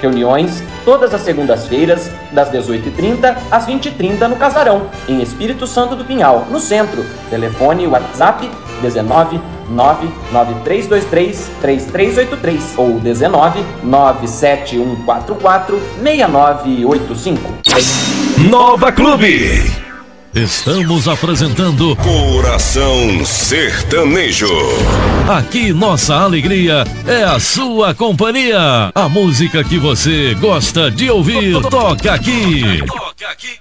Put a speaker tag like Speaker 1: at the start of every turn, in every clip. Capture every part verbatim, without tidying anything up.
Speaker 1: Reuniões todas as segundas-feiras, das dezoito e trinta às vinte e trinta no Casarão, em Espírito Santo do Pinhal, no centro. Telefone WhatsApp dezenove, nove nove três dois três, três três oito três ou dezenove, nove sete um quatro quatro, seis nove oito cinco.
Speaker 2: Nova Clube. Estamos apresentando Coração Sertanejo. Aqui nossa alegria é a sua companhia. A música que você gosta de ouvir, toca aqui. Toca aqui.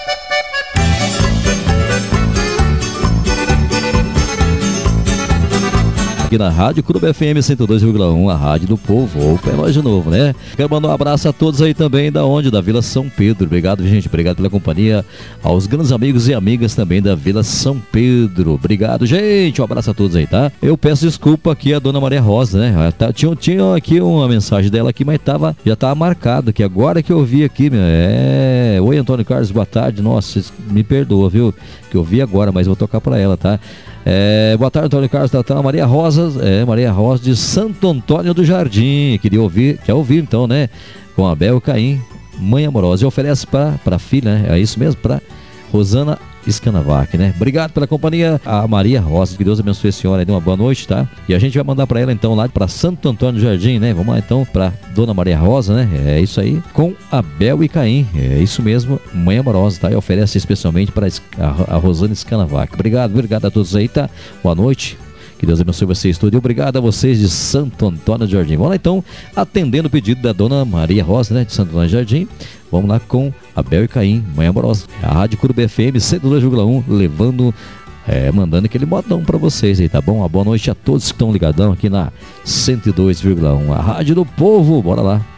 Speaker 3: Aqui na Rádio Clube F M cento e dois vírgula um, a rádio do povo. Opa, é nós de novo, né? Quero mandar um abraço a todos aí também, da onde? Da Vila São Pedro. Obrigado, gente. Obrigado pela companhia. Aos grandes amigos e amigas também da Vila São Pedro. Obrigado, gente. Um abraço a todos aí, tá? Eu peço desculpa aqui a dona Maria Rosa, né? Tinha, tinha aqui uma mensagem dela aqui, mas tava, já tava marcado aqui. Agora que eu vi aqui, meu, é... Oi, Antônio Carlos, boa tarde. Nossa, me perdoa, viu? Que eu vi agora, mas vou tocar pra ela, tá? É, boa tarde, Antônio Carlos, tá, tá, Maria Rosa, é, Maria Rosa de Santo Antônio do Jardim. Queria ouvir, quer ouvir então, né? Com Abel Caim, mãe amorosa. E oferece pra, pra filha, né? É isso mesmo, pra Rosana Scanavac, né? Obrigado pela companhia, a Maria Rosa. Que Deus abençoe a senhora aí, uma boa noite, tá? E a gente vai mandar pra ela então lá pra Santo Antônio do Jardim, né? Vamos lá então pra Dona Maria Rosa, né? É isso aí, com Abel e Caim. É isso mesmo, mãe amorosa, tá? E oferece especialmente pra a, a Rosana Scanavac. Obrigado, obrigado a todos aí, tá? Boa noite. Que Deus abençoe vocês todos. E obrigado a vocês de Santo Antônio do Jardim. Vamos lá então, atendendo o pedido da Dona Maria Rosa, né? De Santo Antônio do Jardim. Vamos lá com Abel e Caim, mãe amorosa. A Rádio Clube F M cento e dois vírgula um, levando, é, mandando aquele modão pra vocês aí, tá bom? Uma boa noite a todos que estão ligadão aqui na cento e dois vírgula um, a Rádio do Povo. Bora lá.